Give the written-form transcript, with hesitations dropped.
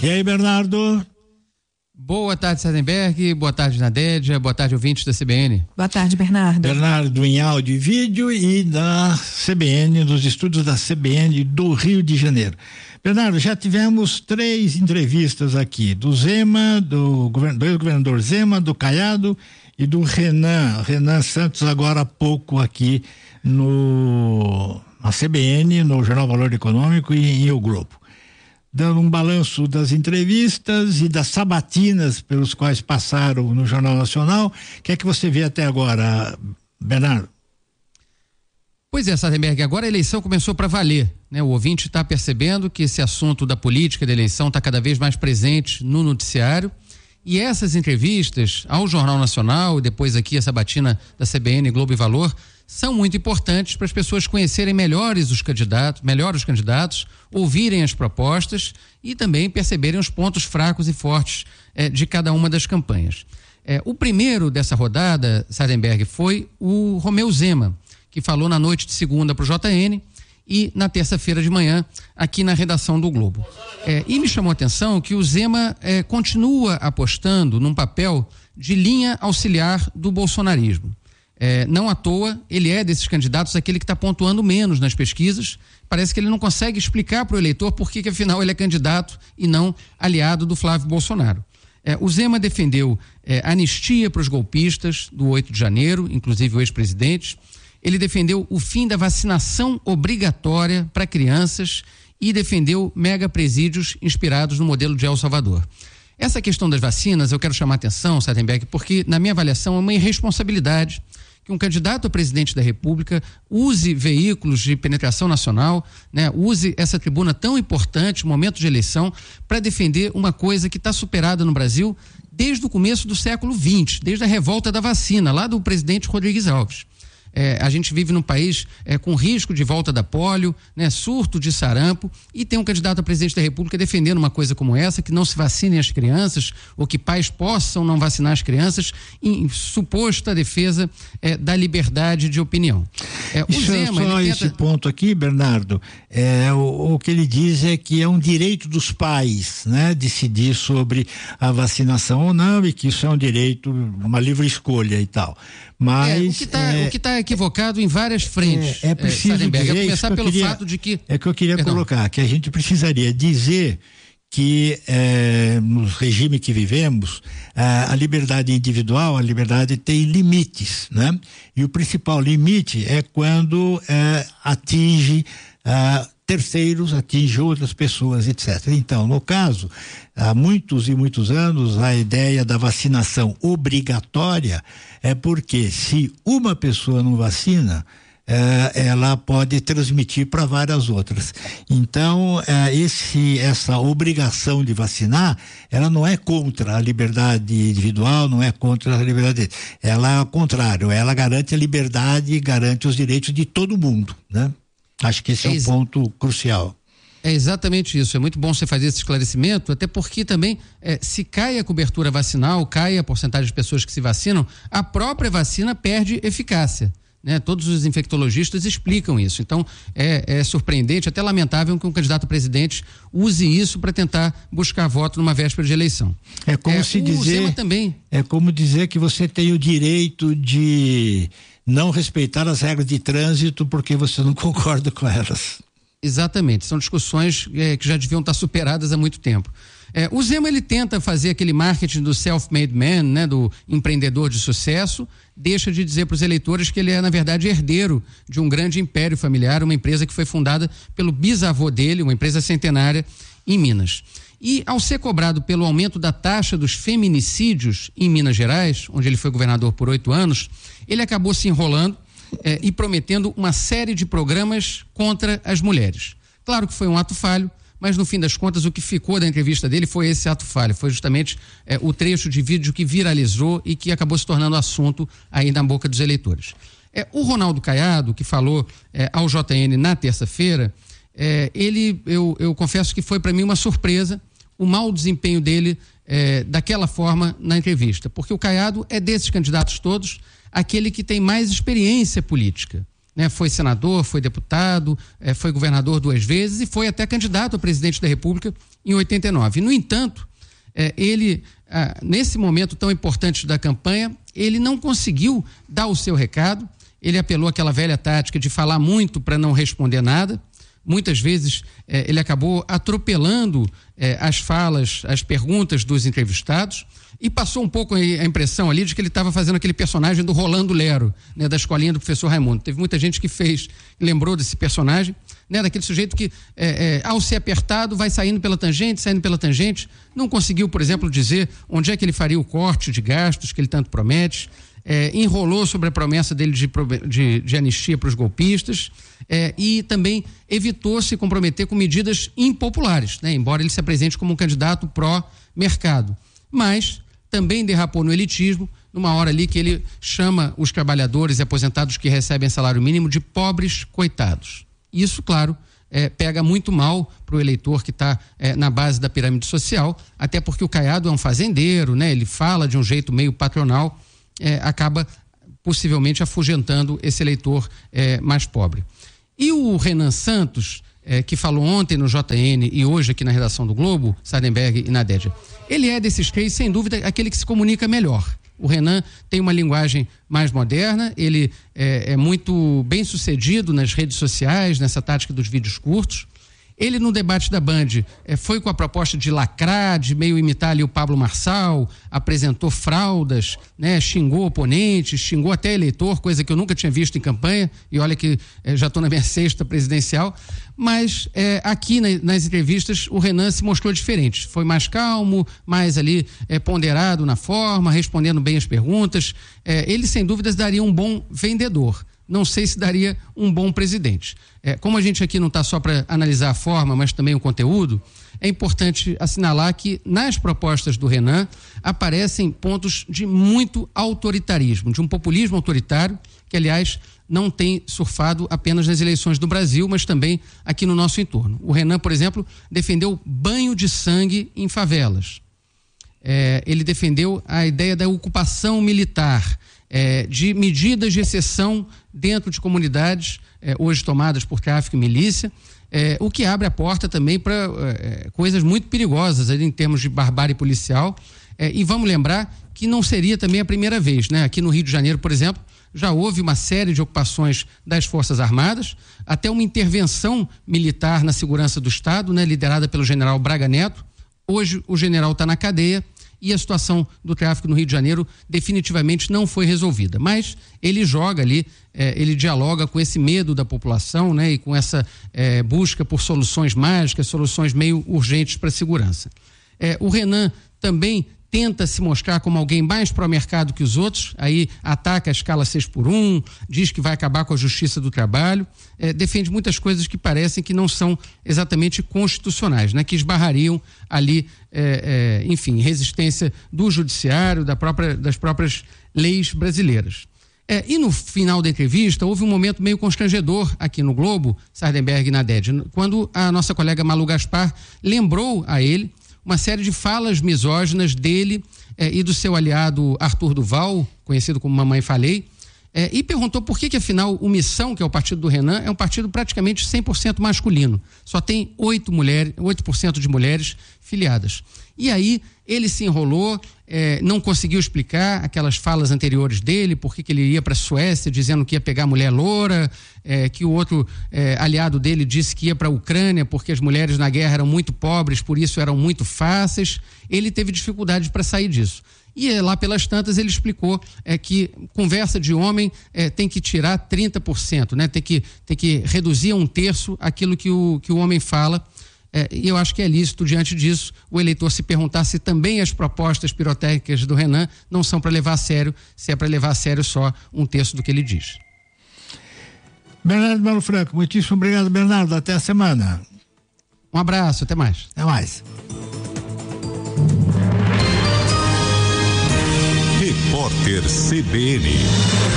E aí, Bernardo? Boa tarde, Sardenberg. Boa tarde, Nadédia. Boa tarde, ouvintes da CBN. Boa tarde, Bernardo. Bernardo em áudio e vídeo e da CBN, dos estúdios da CBN do Rio de Janeiro. Bernardo, já tivemos 3 entrevistas aqui, do Zema, do ex-governador Zema, do Caiado e do Renan Santos, agora há pouco aqui na CBN, no Jornal Valor Econômico e em O Globo. Dando um balanço das entrevistas e das sabatinas pelos quais passaram no Jornal Nacional. O que é que você vê até agora, Bernardo? Pois é, Sardenberg, agora a eleição começou para valer, né? O ouvinte está percebendo que esse assunto da política da eleição está cada vez mais presente no noticiário, e essas entrevistas ao Jornal Nacional e depois aqui a sabatina da CBN, Globo e Valor, são muito importantes para as pessoas conhecerem melhor os candidatos, ouvirem as propostas e também perceberem os pontos fracos e fortes de cada uma das campanhas. O primeiro dessa rodada, Sardenberg, foi o Romeu Zema, que falou na noite de segunda para o JN e na terça-feira de manhã aqui na redação do Globo. E me chamou a atenção que o Zema continua apostando num papel de linha auxiliar do bolsonarismo. Não à toa, ele é desses candidatos aquele que está pontuando menos nas pesquisas. Parece que ele não consegue explicar para o eleitor por que afinal ele é candidato e não aliado do Flávio Bolsonaro. O Zema defendeu anistia para os golpistas do 8 de janeiro, inclusive o ex-presidente. Ele defendeu o fim da vacinação obrigatória para crianças e defendeu mega presídios inspirados no modelo de El Salvador. Essa questão das vacinas eu quero chamar a atenção, Sardenberg, porque na minha avaliação é uma irresponsabilidade que um candidato a presidente da República use veículos de penetração nacional, né, use essa tribuna tão importante, momento de eleição, para defender uma coisa que está superada no Brasil desde o começo do século XX, desde a revolta da vacina, lá do presidente Rodrigues Alves. A gente vive num país com risco de volta da pólio, né, surto de sarampo, e tem um candidato a presidente da República defendendo uma coisa como essa, que não se vacinem as crianças, ou que pais possam não vacinar as crianças, em suposta defesa da liberdade de opinião. Esse ponto aqui, Bernardo, o que ele diz é que é um direito dos pais, né, decidir sobre a vacinação ou não, e que isso é um direito, uma livre escolha e tal. Mas o que está equivocado em várias frentes. É preciso dizer, começar pelo fato de que que eu queria colocar, que a gente precisaria dizer que no regime que vivemos, a liberdade individual, a liberdade tem limites, né? E o principal limite é quando atinge terceiros, atinge outras pessoas, etc. Então, no caso, há muitos e muitos anos, a ideia da vacinação obrigatória é porque se uma pessoa não vacina, ela pode transmitir para várias outras. Então, essa obrigação de vacinar, ela não é contra a liberdade individual, não é contra a liberdade. Ela é ao contrário, ela garante a liberdade e garante os direitos de todo mundo, né? Acho que esse é um ponto crucial. É exatamente isso, é muito bom você fazer esse esclarecimento, até porque também se cai a cobertura vacinal, cai a porcentagem de pessoas que se vacinam, a própria vacina perde eficácia, né? Todos os infectologistas explicam isso, então é surpreendente, até lamentável que um candidato a presidente use isso para tentar buscar voto numa véspera de eleição. É como dizer que você tem o direito de não respeitar as regras de trânsito porque você não concorda com elas. Exatamente, são discussões que já deviam estar superadas há muito tempo. O Zema, ele tenta fazer aquele marketing do self-made man, né, do empreendedor de sucesso, deixa de dizer para os eleitores que ele é, na verdade, herdeiro de um grande império familiar, uma empresa que foi fundada pelo bisavô dele, uma empresa centenária em Minas. E ao ser cobrado pelo aumento da taxa dos feminicídios em Minas Gerais, onde ele foi governador por 8 anos, ele acabou se enrolando e prometendo uma série de programas contra as mulheres. Claro que foi um ato falho, mas no fim das contas o que ficou da entrevista dele foi esse ato falho, foi justamente o trecho de vídeo que viralizou e que acabou se tornando assunto aí na boca dos eleitores. O Ronaldo Caiado, que falou ao JN na terça-feira, eu confesso que foi para mim uma surpresa o mau desempenho dele daquela forma na entrevista, porque o Caiado é desses candidatos todos aquele que tem mais experiência política, né? Foi senador, foi deputado, foi governador 2 vezes e foi até candidato a presidente da República em 89. No entanto, ele, nesse momento tão importante da campanha, ele não conseguiu dar o seu recado. Ele apelou àquela velha tática de falar muito para não responder nada. Muitas vezes ele acabou atropelando as falas, as perguntas dos entrevistados, e passou um pouco a impressão ali de que ele estava fazendo aquele personagem do Rolando Lero, né, da escolinha do professor Raimundo. Teve muita gente que lembrou desse personagem, né, daquele sujeito que ao ser apertado vai saindo pela tangente, não conseguiu, por exemplo, dizer onde é que ele faria o corte de gastos que ele tanto promete. Enrolou sobre a promessa dele de anistia para os golpistas, e também evitou se comprometer com medidas impopulares, né? Embora ele se apresente como um candidato pró-mercado. Mas também derrapou no elitismo, numa hora ali que ele chama os trabalhadores e aposentados que recebem salário mínimo de pobres coitados. Isso, claro, pega muito mal para o eleitor que está na base da pirâmide social, até porque o Caiado é um fazendeiro, né? Ele fala de um jeito meio patronal, acaba possivelmente afugentando esse eleitor mais pobre. E o Renan Santos, que falou ontem no JN e hoje aqui na redação do Globo, Sardenberg e Nadédia, ele é desses três, sem dúvida, aquele que se comunica melhor. O Renan tem uma linguagem mais moderna, ele é muito bem sucedido nas redes sociais, nessa tática dos vídeos curtos. Ele, no debate da Band, foi com a proposta de lacrar, de meio imitar ali o Pablo Marçal, apresentou fraudas, né, xingou oponentes, xingou até eleitor, coisa que eu nunca tinha visto em campanha, e olha que já estou na minha 6ª presidencial. Mas aqui nas entrevistas o Renan se mostrou diferente, foi mais calmo, mais ali ponderado na forma, respondendo bem as perguntas. Ele, sem dúvidas, daria um bom vendedor. Não sei se daria um bom presidente. Como a gente aqui não está só para analisar a forma, mas também o conteúdo, é importante assinalar que nas propostas do Renan aparecem pontos de muito autoritarismo, de um populismo autoritário, que, aliás, não tem surfado apenas nas eleições do Brasil, mas também aqui no nosso entorno. O Renan, por exemplo, defendeu banho de sangue em favelas. Ele defendeu a ideia da ocupação militar, de medidas de exceção dentro de comunidades hoje tomadas por tráfico e milícia, o que abre a porta também para coisas muito perigosas ali, em termos de barbárie policial. E vamos lembrar que não seria também a primeira vez, né? Aqui no Rio de Janeiro, por exemplo, já houve uma série de ocupações das Forças Armadas, até uma intervenção militar na segurança do Estado, né? Liderada pelo general Braga Neto. Hoje o general está na cadeia e a situação do tráfico no Rio de Janeiro definitivamente não foi resolvida. Mas ele joga ali, ele dialoga com esse medo da população, né? E com essa busca por soluções mágicas, soluções meio urgentes para a segurança. O Renan também tenta se mostrar como alguém mais pró-mercado que os outros, aí ataca a escala 6x1, diz que vai acabar com a justiça do trabalho, defende muitas coisas que parecem que não são exatamente constitucionais, né? Que esbarrariam ali, enfim, resistência do judiciário, das próprias leis brasileiras. E no final da entrevista houve um momento meio constrangedor aqui no Globo, Sardenberg e Nadédia, quando a nossa colega Malu Gaspar lembrou a ele uma série de falas misóginas dele e do seu aliado Arthur Duval, conhecido como Mamãe Falei, e perguntou por que afinal o Missão, que é o partido do Renan, é um partido praticamente 100% masculino. Só tem 8% de mulheres filiadas. E aí ele se enrolou, não conseguiu explicar aquelas falas anteriores dele, por que ele iria para a Suécia dizendo que ia pegar mulher loura, que o outro aliado dele disse que ia para a Ucrânia porque as mulheres na guerra eram muito pobres, por isso eram muito fáceis. Ele teve dificuldade para sair disso. E lá pelas tantas ele explicou que conversa de homem tem que tirar 30%, né? Tem que reduzir a 1/3 aquilo que o homem fala. E eu acho que é lícito, diante disso, o eleitor se perguntar se também as propostas pirotécnicas do Renan não são para levar a sério, se é para levar a sério só 1/3 do que ele diz. Bernardo Melo Franco, muitíssimo obrigado, Bernardo. Até a semana. Um abraço, até mais. Até mais. Repórter CBN.